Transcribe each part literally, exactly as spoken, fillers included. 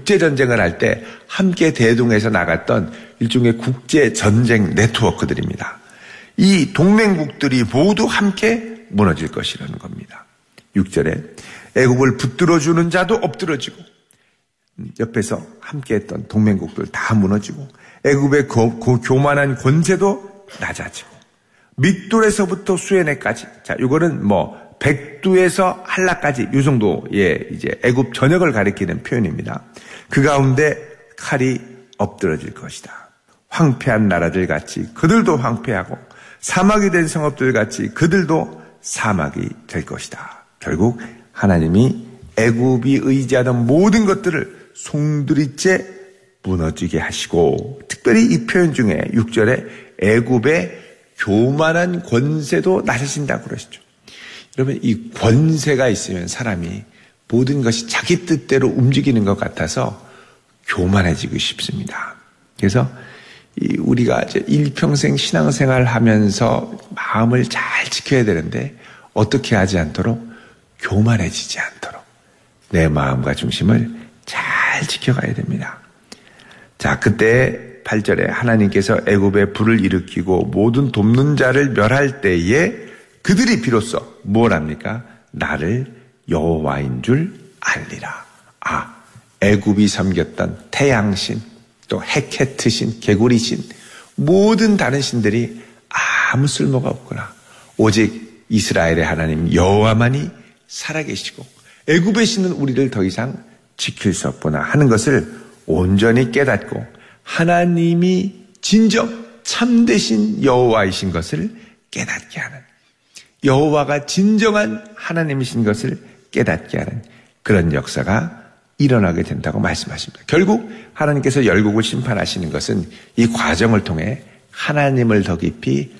국제전쟁을 할 때 함께 대동해서 나갔던 일종의 국제전쟁 네트워크들입니다. 이 동맹국들이 모두 함께 무너질 것이라는 겁니다. 육 절에 애굽을 붙들어주는 자도 엎드러지고 옆에서 함께했던 동맹국들 다 무너지고 애굽의 그, 그 교만한 권세도 낮아지고 믹돌에서부터 수에네까지, 자, 이거는 뭐 백두에서 한라까지 이 정도의 이제 애굽 전역을 가리키는 표현입니다. 그 가운데 칼이 엎드러질 것이다. 황폐한 나라들 같이 그들도 황폐하고 사막이 된 성읍들 같이 그들도 사막이 될 것이다. 결국 하나님이 애굽이 의지하던 모든 것들을 송두리째 무너지게 하시고, 특별히 이 표현 중에 육 절에 애굽의 교만한 권세도 낮아진다고 그러시죠. 여러분, 이 권세가 있으면 사람이 모든 것이 자기 뜻대로 움직이는 것 같아서 교만해지고 싶습니다. 그래서 우리가 이제 일평생 신앙생활 하면서 마음을 잘 지켜야 되는데 어떻게 하지 않도록? 교만해지지 않도록 내 마음과 중심을 잘 지켜가야 됩니다. 자, 그때 팔 절에 하나님께서 애굽에 불을 일으키고 모든 돕는 자를 멸할 때에 그들이 비로소 뭘 합니까? 나를 여호와인 줄 알리라. 아, 애굽이 섬겼던 태양신, 또 헤케트신, 개구리신, 모든 다른 신들이 아무 쓸모가 없구나. 오직 이스라엘의 하나님 여호와만이 살아계시고 애굽의 신은 우리를 더 이상 지킬 수 없구나 하는 것을 온전히 깨닫고 하나님이 진정 참되신 여호와이신 것을 깨닫게 하는, 여호와가 진정한 하나님이신 것을 깨닫게 하는 그런 역사가 일어나게 된다고 말씀하십니다. 결국 하나님께서 열국을 심판하시는 것은 이 과정을 통해 하나님을 더 깊이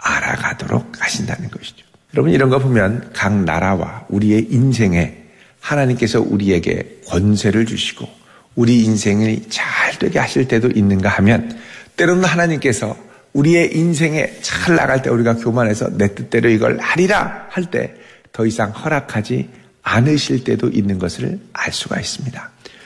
알아가도록 하신다는 것이죠. 여러분, 이런 거 보면 각 나라와 우리의 인생에 하나님께서 우리에게 권세를 주시고 우리 인생이 잘 되게 하실 때도 있는가 하면, 때로는 하나님께서 우리의 인생에 잘 나갈 때 우리가 교만해서 내 뜻대로 이걸 하리라 할 때 더 이상 허락하지 않으실 때도 있는 것을 알 수가 있습니다.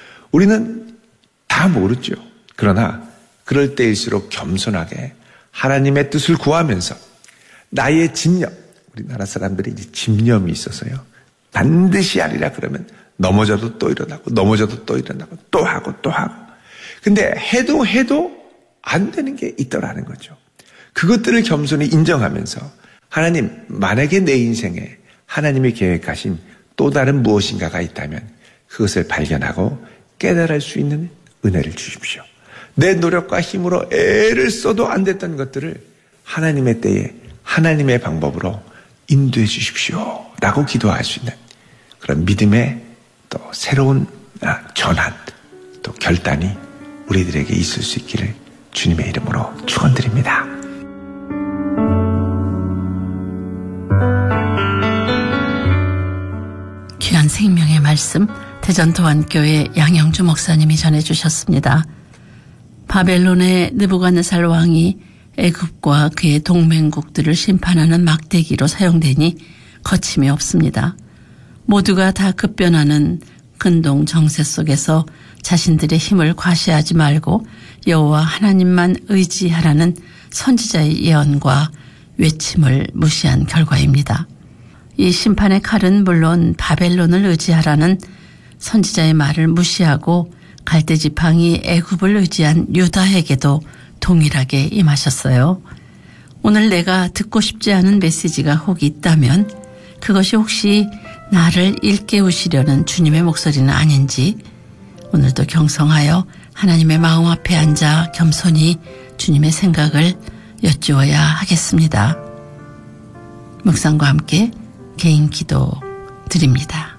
우리는 다 모르죠. 그러나 그럴 때일수록 겸손하게 하나님의 뜻을 구하면서 나의 집념, 우리나라 사람들이 이제 집념이 있어서요, 반드시 하리라 그러면 넘어져도 또 일어나고 넘어져도 또 일어나고 또 하고 또 하고, 근데 해도 해도 안 되는 게 있더라는 거죠. 그것들을 겸손히 인정하면서 하나님, 만약에 내 인생에 하나님이 계획하신 또 다른 무엇인가가 있다면 그것을 발견하고 깨달을 수 있는 은혜를 주십시오. 내 노력과 힘으로 애를 써도 안 됐던 것들을 하나님의 때에 하나님의 방법으로 인도해 주십시오 라고 기도할 수 있는 그런 믿음의 또 새로운 전환, 또 결단이 우리들에게 있을 수 있기를 주님의 이름으로 축원드립니다. 귀한 생명의 말씀, 대전도안교회 양영주 목사님이 전해주셨습니다. 바벨론의 느부갓네살 왕이 애굽과 그의 동맹국들을 심판하는 막대기로 사용되니 거침이 없습니다. 모두가 다 급변하는 근동 정세 속에서 자신들의 힘을 과시하지 말고 여호와 하나님만 의지하라는 선지자의 예언과 외침을 무시한 결과입니다. 이 심판의 칼은 물론 바벨론을 의지하라는 선지자의 말을 무시하고 갈대지팡이 애굽을 의지한 유다에게도 동일하게 임하셨어요. 오늘 내가 듣고 싶지 않은 메시지가 혹 있다면 그것이 혹시 나를 일깨우시려는 주님의 목소리는 아닌지 오늘도 경성하여 하나님의 마음 앞에 앉아 겸손히 주님의 생각을 여쭈어야 하겠습니다. 묵상과 함께 개인 기도 드립니다.